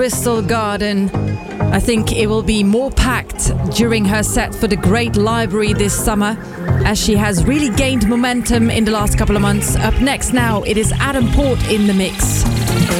Bristol Garden. I think it will be more packed during her set for the Great Library this summer, as she has really gained momentum in the last couple of months. Up next now, it is Adam Port in the mix.